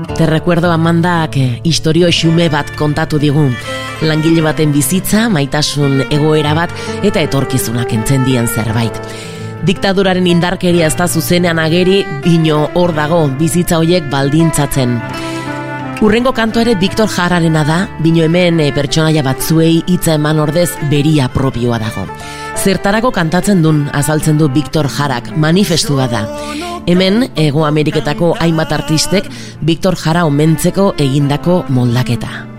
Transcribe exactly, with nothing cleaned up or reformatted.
Te recuerdo Amandak historio xume bat kontatu digu. Langile baten bizitza, maitasun egoera bat eta etorkizunak entzen dien zerbait. Diktaduraren indarkeria ez da zuzenean ageri, bino hor dago bizitza hoiek baldintzatzen. Urrengo kanto ere Victor Jararena da, bino hemen e, pertsonaia batzuei hitza eman ordez beria propioa dago. Zertarako kantatzen dun azaltzen du Victor Jarak, manifestu bat da. Hemen, Hego Ameriketako hainbat artistek Victor Jara omentzeko egindako moldaketa.